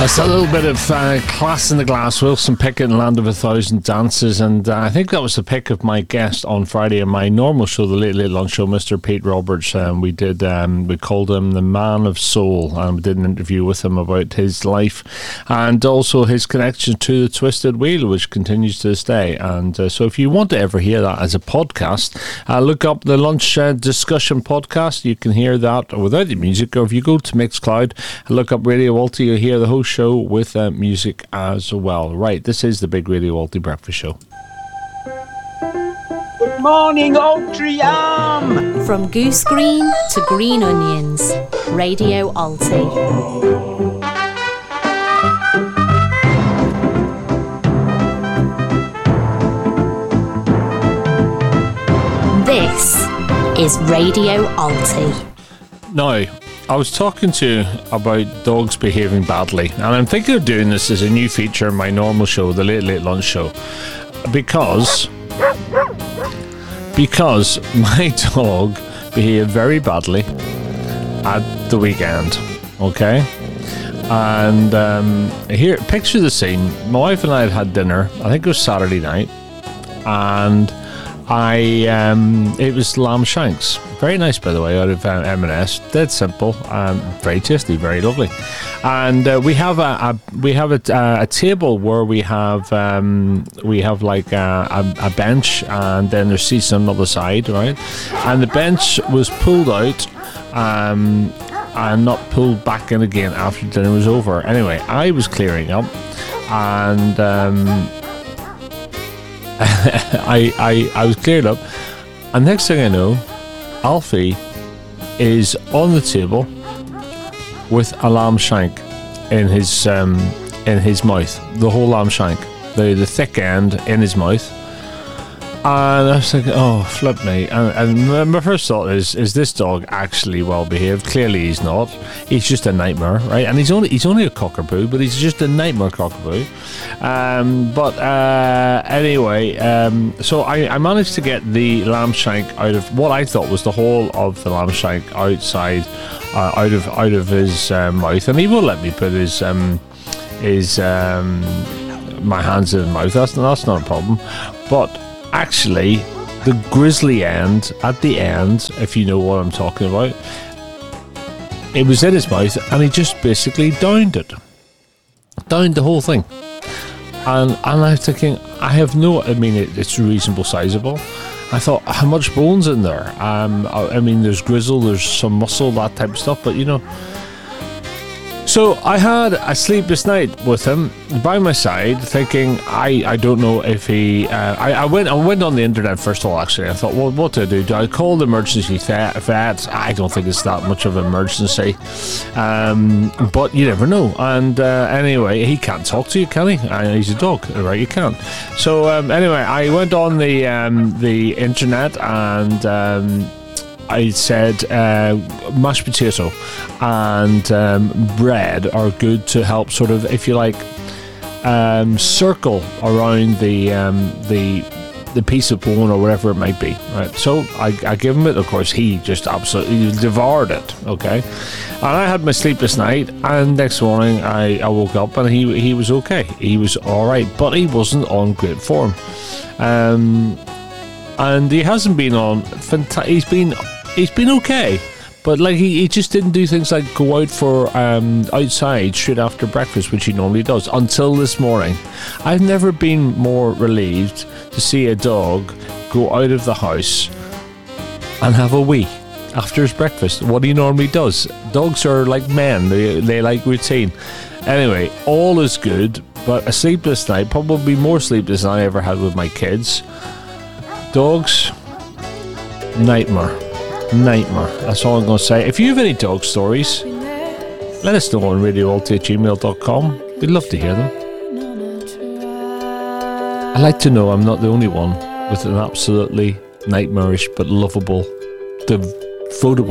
That's a little bit of class in the glass. Wilson Pickett and Land of a Thousand Dances, and I think that was the pick of my guest on Friday on my normal show, the Late Late Lunch Show, Mr. Pete Roberts. We called him the Man of Soul, and we did an interview with him about his life and also his connection to the Twisted Wheel, which continues to this day. And so if you want to ever hear that as a podcast, look up the Lunch Discussion Podcast. You can hear that without the music, or if you go to Mixcloud, look up Radio Walty, you'll hear the whole show with music as well. Right, this is the Big Radio Walty Breakfast Show. Good morning, Altrincham! From goose green to green onions, Radio Alty. This is Radio Alty. Now, I was talking to you about dogs behaving badly, and I'm thinking of doing this as a new feature in my normal show, the Late Late Lunch Show, because my dog behaved very badly at the weekend, okay? And here, picture the scene. My wife and I had dinner, I think it was Saturday night, and it was lamb shanks. Very nice, by the way, out of M&S. Dead simple, very tasty, very lovely. And we have a table where we have like a bench, and then there's seats on the other side, right? And the bench was pulled out and not pulled back in again after dinner was over. Anyway, I was clearing up, and I was cleared up, and next thing I know, Alfie is on the table with a lamb shank in his mouth, the whole lamb shank, the thick end in his mouth. And I was like, oh, flip me. And my first thought is this dog actually well behaved? Clearly he's not. He's just a nightmare, right? And he's only a cockapoo, but he's just a nightmare cockapoo. Anyway, so I managed to get the lamb shank out of what I thought was the whole of the lamb shank outside, out of his mouth, and he will let me put my hands in his mouth. That's not a problem, but actually, the grizzly end, at the end, if you know what I'm talking about, it was in his mouth, and he just basically downed the whole thing. And I was thinking, it's reasonable sizable. I thought, how much bone's in there? There's grizzle, there's some muscle, that type of stuff, but you know. So I had a sleepless night with him by my side, thinking I don't know if he. I went on the internet first of all. Actually, I thought, well, what do? Do I call the emergency vet? I don't think it's that much of an emergency, but you never know. And anyway, he can't talk to you, can he? He's a dog, right? You can't. So anyway, I went on the internet and. I said mashed potato and bread are good to help sort of, if you like, circle around the piece of bone or whatever it might be, right? So I give him it. Of course, he just absolutely devoured it, okay? And I had my sleepless night, and next morning I woke up and he was okay. He was all right, but he wasn't on great form. And he hasn't been on. He's been okay, but like he just didn't do things like go out for outside straight after breakfast, which he normally does. Until this morning, I've never been more relieved to see a dog go out of the house and have a wee after his breakfast. What he normally does. Dogs are like men; they like routine. Anyway, all is good, but a sleepless night, probably more sleepless than I ever had with my kids. Dogs, nightmare. That's all I'm going to say. If you have any dog stories, let us know on radioalty@gmail.com. We'd love to hear them. I like to know I'm not the only one with an absolutely nightmarish but lovable, devotable